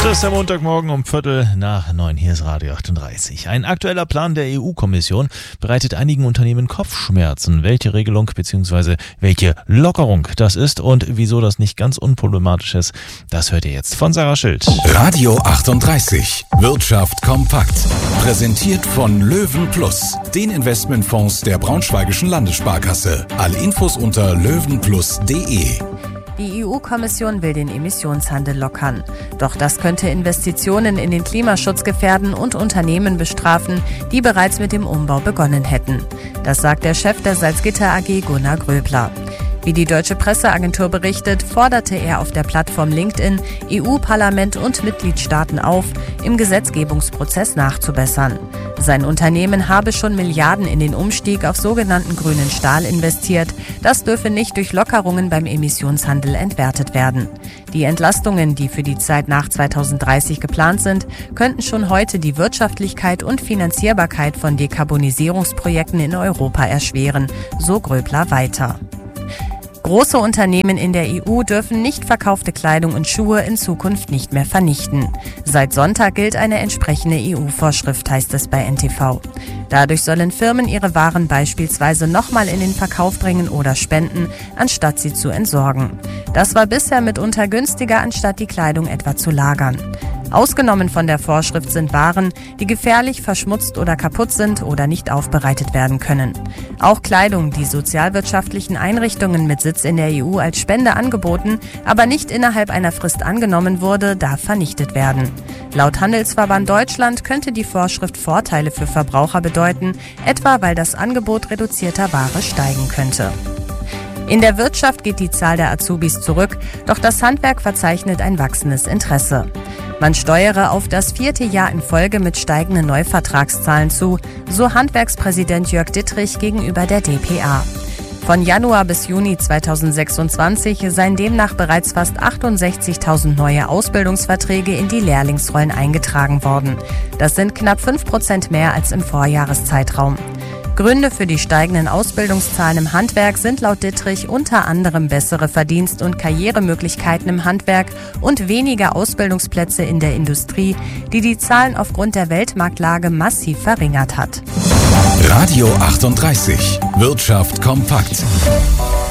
ist der Montagmorgen um 8:15. Hier ist Radio 38. Ein aktueller Plan der EU-Kommission bereitet einigen Unternehmen Kopfschmerzen. Welche Regelung bzw. welche Lockerung das ist und wieso das nicht ganz unproblematisch ist, das hört ihr jetzt von Sarah Schild. Radio 38. Wirtschaft kompakt. Präsentiert von Löwen Plus, den Investmentfonds der Braunschweigischen Landessparkasse. Alle Infos unter löwenplus.de. Die EU-Kommission will den Emissionshandel lockern. Doch das könnte Investitionen in den Klimaschutz gefährden und Unternehmen bestrafen, die bereits mit dem Umbau begonnen hätten. Das sagt der Chef der Salzgitter AG, Gunnar Gröbler. Wie die deutsche Presseagentur berichtet, forderte er auf der Plattform LinkedIn EU-Parlament und Mitgliedstaaten auf, im Gesetzgebungsprozess nachzubessern. Sein Unternehmen habe schon Milliarden in den Umstieg auf sogenannten grünen Stahl investiert. Das dürfe nicht durch Lockerungen beim Emissionshandel entwertet werden. Die Entlastungen, die für die Zeit nach 2030 geplant sind, könnten schon heute die Wirtschaftlichkeit und Finanzierbarkeit von Dekarbonisierungsprojekten in Europa erschweren, so Gröbler weiter. Große Unternehmen in der EU dürfen nicht verkaufte Kleidung und Schuhe in Zukunft nicht mehr vernichten. Seit Sonntag gilt eine entsprechende EU-Vorschrift, heißt es bei NTV. Dadurch sollen Firmen ihre Waren beispielsweise nochmal in den Verkauf bringen oder spenden, anstatt sie zu entsorgen. Das war bisher mitunter günstiger, anstatt die Kleidung etwa zu lagern. Ausgenommen von der Vorschrift sind Waren, die gefährlich, verschmutzt oder kaputt sind oder nicht aufbereitet werden können. Auch Kleidung, die sozialwirtschaftlichen Einrichtungen mit Sitz in der EU als Spende angeboten, aber nicht innerhalb einer Frist angenommen wurde, darf vernichtet werden. Laut Handelsverband Deutschland könnte die Vorschrift Vorteile für Verbraucher bedeuten, etwa weil das Angebot reduzierter Ware steigen könnte. In der Wirtschaft geht die Zahl der Azubis zurück, doch das Handwerk verzeichnet ein wachsendes Interesse. Man steuere auf das 4. Jahr in Folge mit steigenden Neuvertragszahlen zu, so Handwerkspräsident Jörg Dittrich gegenüber der dpa. Von Januar bis Juni 2026 seien demnach bereits fast 68.000 neue Ausbildungsverträge in die Lehrlingsrollen eingetragen worden. Das sind knapp 5% mehr als im Vorjahreszeitraum. Gründe für die steigenden Ausbildungszahlen im Handwerk sind laut Dittrich unter anderem bessere Verdienst- und Karrieremöglichkeiten im Handwerk und weniger Ausbildungsplätze in der Industrie, die die Zahlen aufgrund der Weltmarktlage massiv verringert hat. Radio 38. Wirtschaft kompakt.